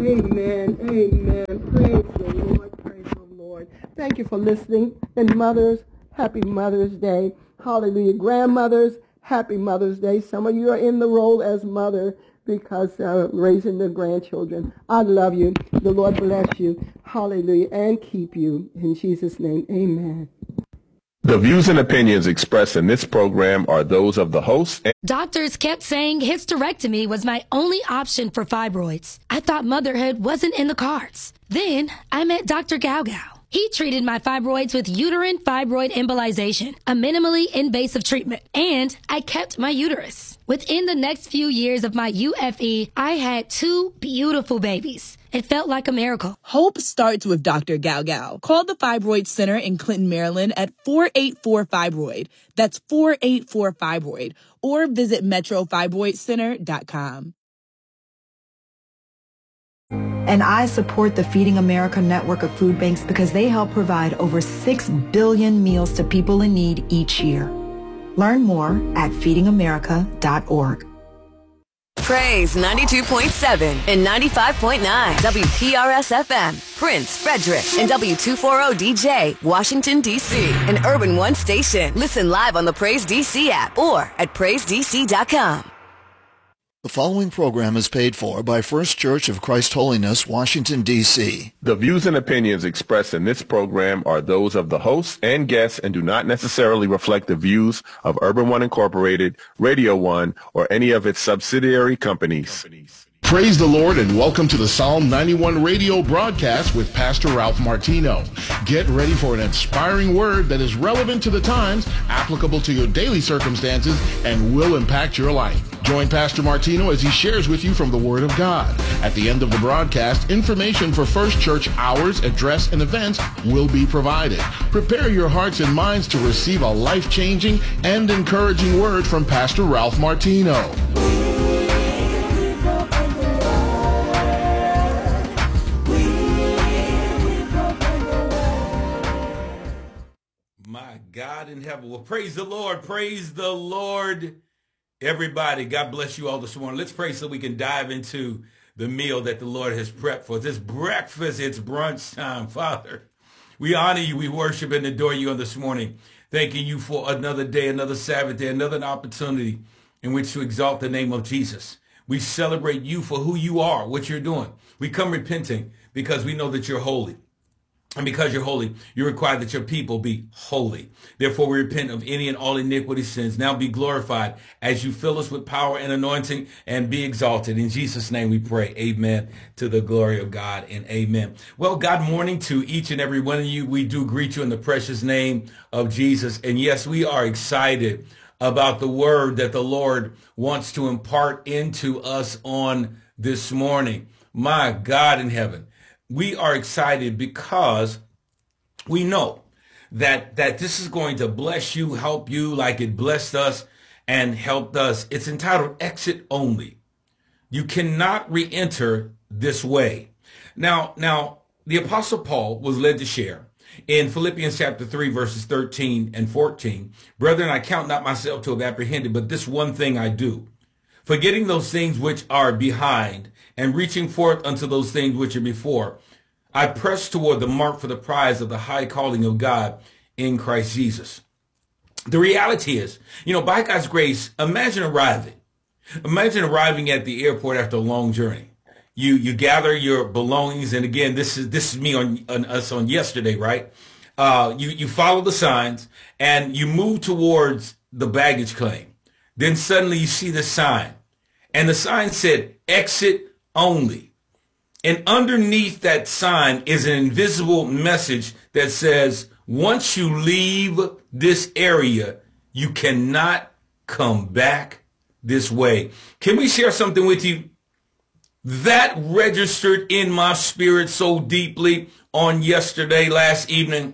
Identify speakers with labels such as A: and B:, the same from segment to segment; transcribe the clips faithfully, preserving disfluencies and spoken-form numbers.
A: Amen. Amen. Praise the Lord. Praise the Lord. Thank you for listening. And mothers, happy Mother's Day. Hallelujah. Grandmothers, happy Mother's Day. Some of you are in the role as mother because uh, raising the grandchildren. I love you. The Lord bless you. Hallelujah. And keep you. In Jesus' name, amen.
B: The views and opinions expressed in this program are those of the host.
C: Doctors kept saying hysterectomy was my only option for fibroids. I thought motherhood wasn't in the cards. Then I met Doctor Gao Gao. He treated my fibroids with uterine fibroid embolization, a minimally invasive treatment, and I kept my uterus. Within the next few years of my U F E, I had two beautiful babies. It felt like a miracle.
D: Hope starts with Doctor Gao Gao. Call the Fibroid Center in Clinton, Maryland at four eight four fibroid. That's four eight four fibroid. Or visit metro fibroid center dot com.
E: And I support the Feeding America network of food banks because they help provide over six billion meals to people in need each year. Learn more at feeding america dot org.
F: Praise ninety-two point seven and ninety-five point nine W P R S F M, Prince, Frederick, and W two forty D J, Washington, D C, an Urban One station. Listen live on the Praise D C app or at praise d c dot com.
G: The following program is paid for by First Church of Christ Holiness, Washington, D C.
B: The views and opinions expressed in this program are those of the hosts and guests and do not necessarily reflect the views of Urban One Incorporated, Radio One, or any of its subsidiary companies.
H: Praise the Lord and welcome to the Psalm ninety-one radio broadcast with Pastor Ralph Martino. Get ready for an inspiring word that is relevant to the times, applicable to your daily circumstances, and will impact your life. Join Pastor Martino as he shares with you from the Word of God. At the end of the broadcast, information for First Church hours, address, and events will be provided. Prepare your hearts and minds to receive a life-changing and encouraging word from Pastor Ralph Martino.
I: My God in heaven. Well, praise the Lord. Praise the Lord. Everybody, God bless you all this morning. Let's pray so we can dive into the meal that the Lord has prepped for us. It's breakfast. It's brunch time. Father, we honor you. We worship and adore you on this morning. Thanking you for another day, another Sabbath day, another opportunity in which to exalt the name of Jesus. We celebrate you for who you are, what you're doing. We come repenting because we know that you're holy. And because you're holy, you require that your people be holy. Therefore, we repent of any and all iniquity sins. Now be glorified as you fill us with power and anointing and be exalted. In Jesus' name we pray. Amen. To the glory of God and amen. Well, God morning to each and every one of you. We do greet you in the precious name of Jesus. And yes, we are excited about the word that the Lord wants to impart into us on this morning. My God in heaven. We are excited because we know that that this is going to bless you, help you like it blessed us and helped us. It's entitled Exit Only. You cannot re-enter this way. Now, now the Apostle Paul was led to share in Philippians chapter three, verses thirteen and fourteen. Brethren, I count not myself to have apprehended, but this one thing I do, forgetting those things which are behind and reaching forth unto those things which are before, I press toward the mark for the prize of the high calling of God in Christ Jesus. The reality is, you know, by God's grace, imagine arriving. Imagine arriving at the airport after a long journey. You you gather your belongings, and again, this is this is me on, on us on yesterday, right? Uh, you you follow the signs and you move towards the baggage claim. Then suddenly you see the sign, and the sign said exit only. And underneath that sign is an invisible message that says, once you leave this area, you cannot come back this way. Can we share something with you? That registered in my spirit so deeply on yesterday, last evening.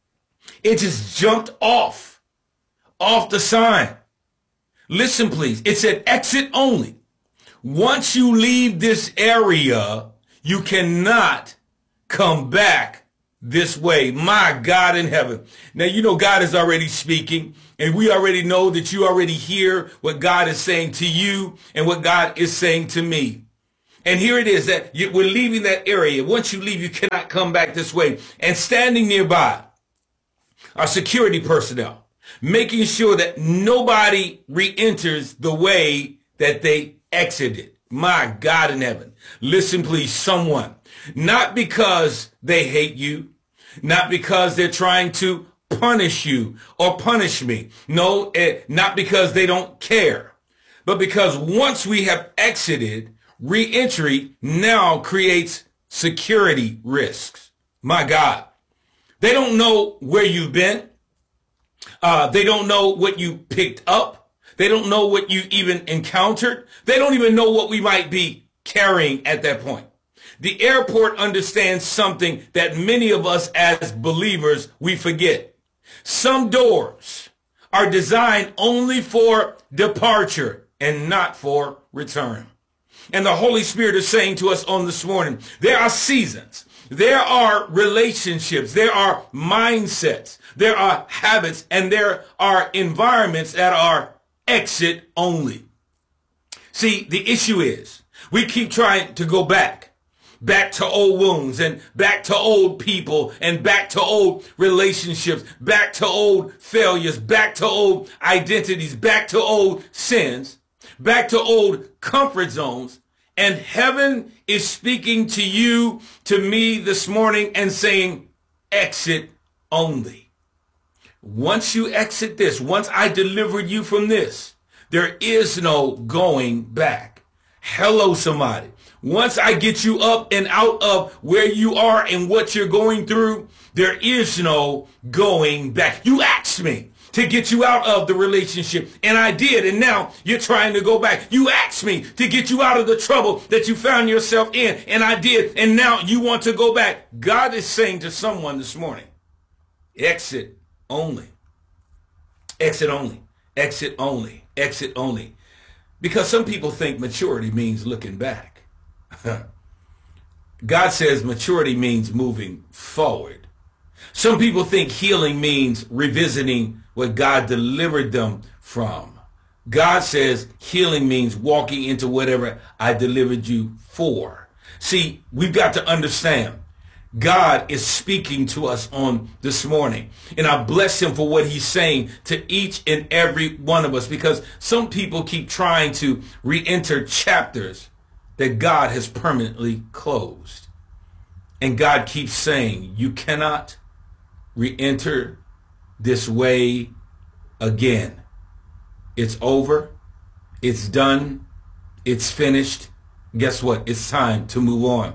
I: It just jumped off, off the sign. Listen, please. It said exit only. Once you leave this area, you cannot come back this way. My God in heaven. Now, you know, God is already speaking, and we already know that you already hear what God is saying to you and what God is saying to me. And here it is that you, we're leaving that area. Once you leave, you cannot come back this way. And standing nearby are security personnel, making sure that nobody re-enters the way that they exited. My God in heaven. Listen, please, someone, not because they hate you, not because they're trying to punish you or punish me. No, eh, not because they don't care, but because once we have exited, re-entry now creates security risks. My God. They don't know where you've been. Uh, they don't know what you picked up. They don't know what you even encountered. They don't even know what we might be carrying at that point. The airport understands something that many of us as believers, we forget. Some doors are designed only for departure and not for return. And the Holy Spirit is saying to us on this morning, there are seasons, there are relationships, there are mindsets, there are habits, and there are environments that are exit only. See, the issue is we keep trying to go back, back to old wounds and back to old people and back to old relationships, back to old failures, back to old identities, back to old sins, back to old comfort zones. And heaven is speaking to you, to me this morning and saying, exit only. Once you exit this, once I delivered you from this, there is no going back. Hello, somebody. Once I get you up and out of where you are and what you're going through, there is no going back. You asked me to get you out of the relationship, and I did, and now you're trying to go back. You asked me to get you out of the trouble that you found yourself in, and I did, and now you want to go back. God is saying to someone this morning, exit only. Exit only. Exit only. Exit only. Because some people think maturity means looking back. God says maturity means moving forward. Some people think healing means revisiting what God delivered them from. God says healing means walking into whatever I delivered you for. See, we've got to understand God is speaking to us on this morning. And I bless him for what he's saying to each and every one of us, because some people keep trying to re-enter chapters that God has permanently closed. And God keeps saying, you cannot re-enter this way again. It's over. It's done. It's finished. Guess what? It's time to move on.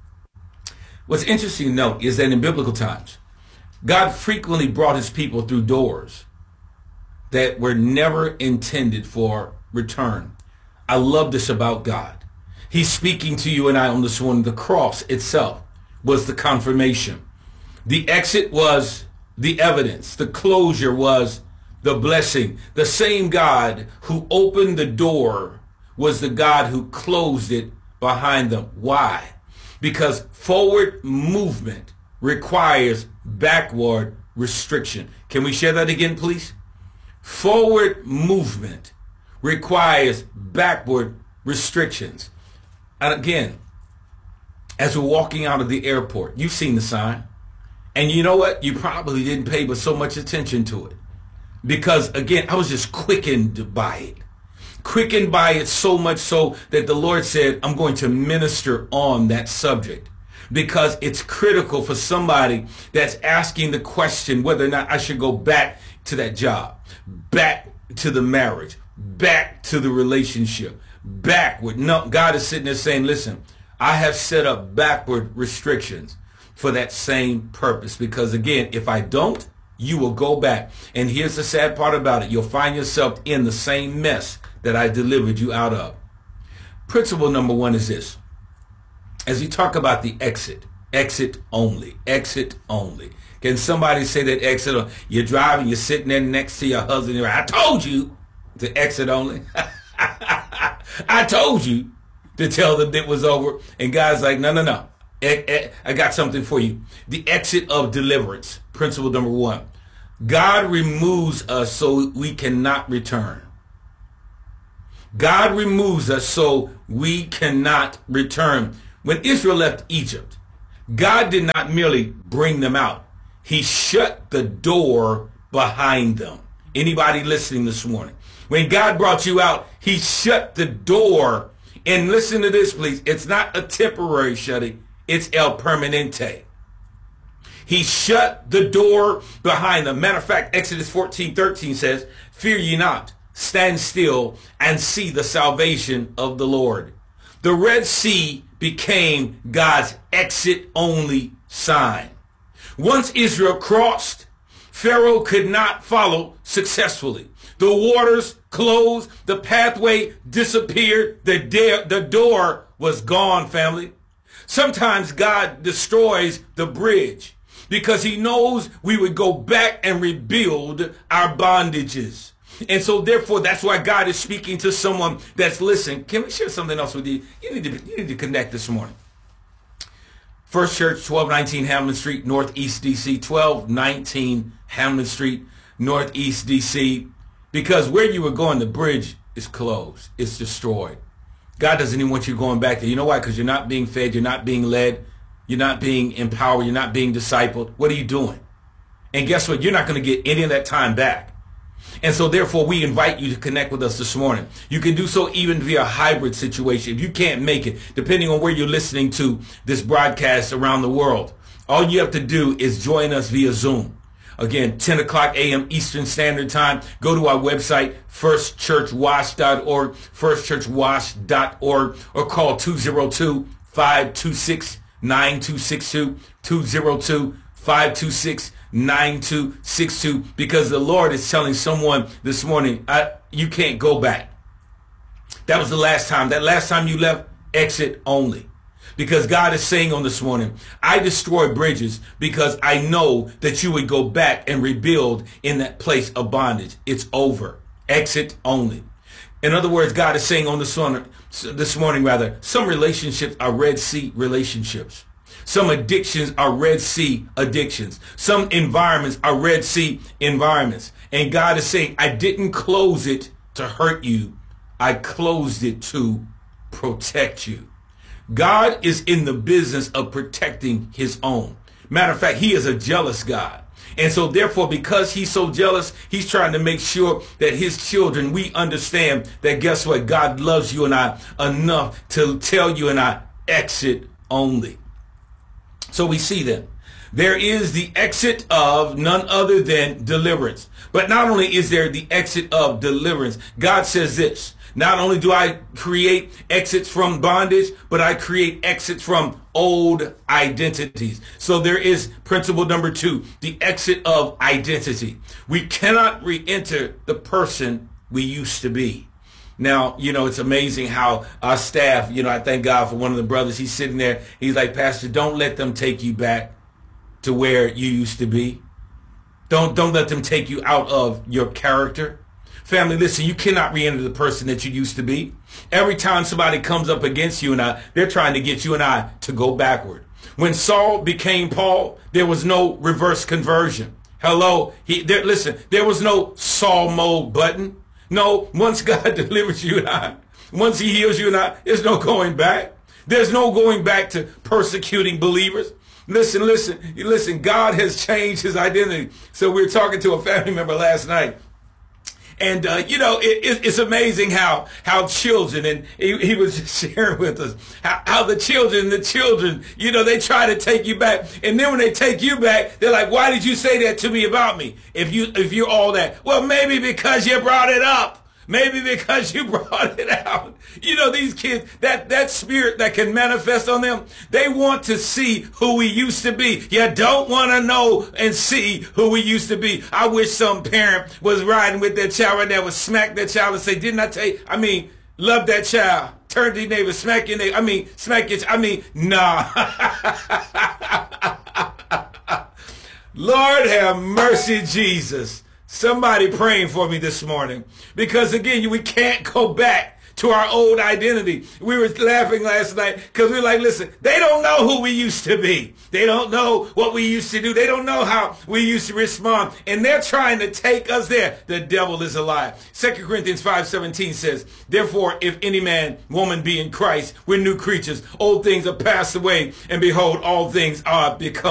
I: What's interesting to note is that in biblical times, God frequently brought his people through doors that were never intended for return. I love this about God. He's speaking to you and I on this one. The cross itself was the confirmation. The exit was the evidence. The closure was the blessing. The same God who opened the door was the God who closed it behind them. Why? Because forward movement requires backward restriction. Can we share that again, please? Forward movement requires backward restrictions. And again, as we're walking out of the airport, you've seen the sign. And you know what? You probably didn't pay but so much attention to it. Because, again, I was just quickened by it. Quickened by it so much so that the Lord said, I'm going to minister on that subject. Because it's critical for somebody that's asking the question whether or not I should go back to that job, back to the marriage, back to the relationship, backward. No, God is sitting there saying, listen, I have set up backward restrictions for that same purpose. Because again, if I don't, you will go back. And here's the sad part about it. You'll find yourself in the same mess that I delivered you out of. Principle number one is this. As we talk about the exit, exit only, exit only. Can somebody say that exit? You're driving, you're sitting there next to your husband. You're, I told you to exit only. I told you to tell them it was over. And God's like, no, no, no. I got something for you. The exit of deliverance. Principle number one. God removes us so we cannot return. God removes us so we cannot return. When Israel left Egypt, God did not merely bring them out. He shut the door behind them. Anybody listening this morning? When God brought you out, he shut the door. And listen to this, please. It's not a temporary shutting. It's el permanente. He shut the door behind them. Matter of fact, Exodus fourteen thirteen says, fear ye not, stand still and see the salvation of the Lord. The Red Sea became God's exit-only sign. Once Israel crossed, Pharaoh could not follow successfully. The waters closed, the pathway disappeared, the, de- the door was gone, family. Sometimes God destroys the bridge because he knows we would go back and rebuild our bondages. And so therefore, that's why God is speaking to someone that's listening. Can we share something else with you? You need to, you need to connect this morning. First Church, twelve nineteen Hamlin Street, Northeast D C, twelve nineteen Hamlin Street, Northeast D C. Because where you were going, the bridge is closed. It's destroyed. God doesn't even want you going back there. You know why? Because you're not being fed. You're not being led. You're not being empowered. You're not being discipled. What are you doing? And guess what? You're not going to get any of that time back. And so therefore, we invite you to connect with us this morning. You can do so even via a hybrid situation. If you can't make it, depending on where you're listening to this broadcast around the world, all you have to do is join us via Zoom. Again, ten o'clock a.m. Eastern Standard Time. Go to our website, first church wash dot org, first church wash dot org, or call two oh two, five two six, nine two six two, two oh two, five two six, nine two six two, because the Lord is telling someone this morning, I, you can't go back. That was the last time. That last time you left, exit only. Because God is saying on this morning, I destroy bridges because I know that you would go back and rebuild in that place of bondage. It's over. Exit only. In other words, God is saying on this morning, this morning rather, some relationships are Red Sea relationships. Some addictions are Red Sea addictions. Some environments are Red Sea environments. And God is saying, I didn't close it to hurt you. I closed it to protect you. God is in the business of protecting his own. Matter of fact, he is a jealous God. And so therefore, because he's so jealous, he's trying to make sure that his children, we understand that guess what? God loves you and I enough to tell you and I exit only. So we see that there is the exit of none other than deliverance. But not only is there the exit of deliverance, God says this. Not only do I create exits from bondage, but I create exits from old identities. So there is principle number two, the exit of identity. We cannot re-enter the person we used to be. Now, you know, it's amazing how our staff, you know, I thank God for one of the brothers. He's sitting there. He's like, Pastor, don't let them take you back to where you used to be. Don't, don't let them take you out of your character. Family, listen, you cannot re-enter the person that you used to be. Every time somebody comes up against you and I, they're trying to get you and I to go backward. When Saul became Paul, there was no reverse conversion. Hello, he, there, listen, there was no Saul mode button. No, once God delivers you and I, once he heals you and I, there's no going back. There's no going back to persecuting believers. Listen, listen, listen, God has changed his identity. So we were talking to a family member last night. And, uh, you know, it, it, it's amazing how how children, and he, he was just sharing with us, how, how the children, the children, you know, they try to take you back. And then when they take you back, they're like, why did you say that to me about me? If, you, if you're all that. Well, maybe because you brought it up. Maybe because you brought it out. You know, these kids, that, that spirit that can manifest on them, they want to see who we used to be. You don't want to know and see who we used to be. I wish some parent was riding with their child right now, would smack their child and say, didn't I tell you? I mean, love that child. Turn to your neighbor, smack your neighbor. I mean, smack your, I mean, nah. Lord have mercy, Jesus. Somebody praying for me this morning. Because again, we can't go back to our old identity. We were laughing last night because we were like, listen, they don't know who we used to be. They don't know what we used to do. They don't know how we used to respond. And they're trying to take us there. The devil is a liar. Second Corinthians five seventeen says, therefore, if any man, woman be in Christ, we're new creatures. Old things are passed away, and behold, all things are become